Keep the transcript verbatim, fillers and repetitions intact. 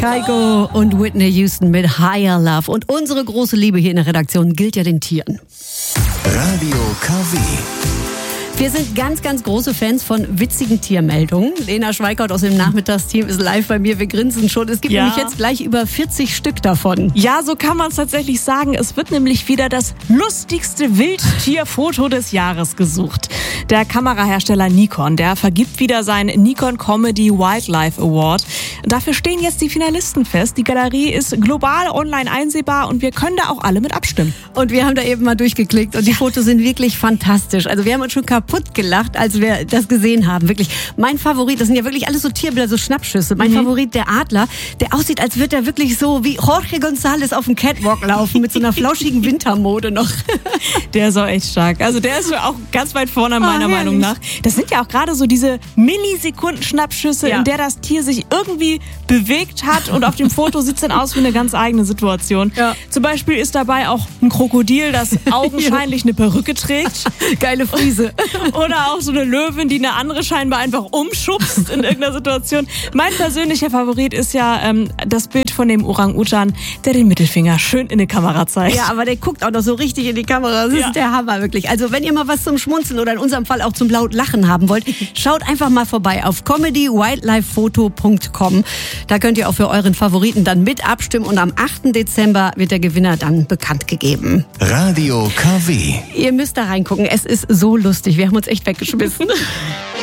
Kygo und Whitney Houston mit Higher Love. Und unsere große Liebe hier in der Redaktion gilt ja den Tieren. Radio K W. Wir sind ganz, ganz große Fans von witzigen Tiermeldungen. Lena Schweikart aus dem Nachmittagsteam ist live bei mir. Wir grinsen schon. Es gibt ja. nämlich jetzt gleich über vierzig Stück davon. Ja, so kann man es tatsächlich sagen. Es wird nämlich wieder das lustigste Wildtierfoto des Jahres gesucht. Der Kamerahersteller Nikon, der vergibt wieder seinen Nikon Comedy Wildlife Award. Dafür stehen jetzt die Finalisten fest. Die Galerie ist global online einsehbar und wir können da auch alle mit abstimmen. Und wir haben da eben mal durchgeklickt und die Fotos sind wirklich fantastisch. Also wir haben uns schon kaputt gelacht, als wir das gesehen haben. Wirklich. Mein Favorit, das sind ja wirklich alles so Tierbilder, so Schnappschüsse. Mein mhm. Favorit, der Adler, der aussieht, als würde er wirklich so wie Jorge González auf dem Catwalk laufen, mit so einer flauschigen Wintermode noch. Der ist auch echt stark. Also der ist auch ganz weit vorne meiner oh, Meinung nach. Das sind ja auch gerade so diese Millisekunden-Schnappschüsse, ja. in der das Tier sich irgendwie bewegt hat und auf dem Foto sieht es dann aus wie eine ganz eigene Situation. Ja. Zum Beispiel ist dabei auch ein Krokodil, das augenscheinlich eine Perücke trägt. Geile Friese. Oder auch so eine Löwin, die eine andere scheinbar einfach umschubst in irgendeiner Situation. Mein persönlicher Favorit ist ja ähm, das Bild von dem Orang-Utan, der den Mittelfinger schön in die Kamera zeigt. Ja, aber der guckt auch noch so richtig in die Kamera. Das ja. ist der Hammer, wirklich. Also wenn ihr mal was zum Schmunzeln oder in unserem Fall auch zum laut Lachen haben wollt, schaut einfach mal vorbei auf comedy wildlife photo punkt com. Da könnt ihr auch für euren Favoriten dann mit abstimmen und am achten Dezember wird der Gewinner dann bekannt gegeben. Radio K W. Ihr müsst da reingucken. Es ist so lustig. Wir haben uns echt weggeschmissen.